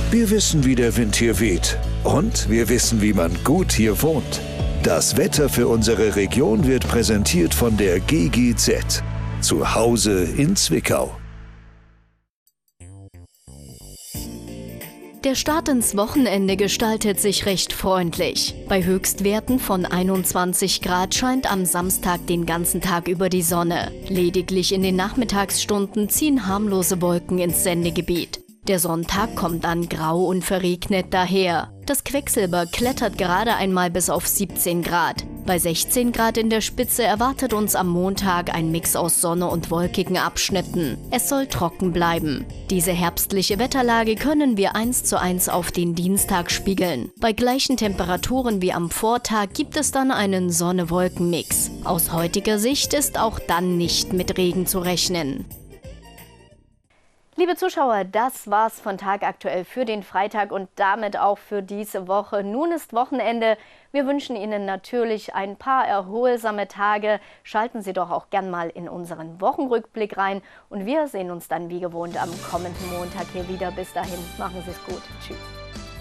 Wir wissen, wie der Wind hier weht. Und wir wissen, wie man gut hier wohnt. Das Wetter für unsere Region wird präsentiert von der GGZ. Zu Hause in Zwickau. Der Start ins Wochenende gestaltet sich recht freundlich. Bei Höchstwerten von 21 Grad scheint am Samstag den ganzen Tag über die Sonne. Lediglich in den Nachmittagsstunden ziehen harmlose Wolken ins Sendegebiet. Der Sonntag kommt dann grau und verregnet daher. Das Quecksilber klettert gerade einmal bis auf 17 Grad. Bei 16 Grad in der Spitze erwartet uns am Montag ein Mix aus Sonne und wolkigen Abschnitten. Es soll trocken bleiben. Diese herbstliche Wetterlage können wir 1:1 auf den Dienstag spiegeln. Bei gleichen Temperaturen wie am Vortag gibt es dann einen Sonne-Wolken-Mix. Aus heutiger Sicht ist auch dann nicht mit Regen zu rechnen. Liebe Zuschauer, das war's von Tagaktuell für den Freitag und damit auch für diese Woche. Nun ist Wochenende. Wir wünschen Ihnen natürlich ein paar erholsame Tage. Schalten Sie doch auch gern mal in unseren Wochenrückblick rein. Und wir sehen uns dann wie gewohnt am kommenden Montag hier wieder. Bis dahin, machen Sie es gut. Tschüss.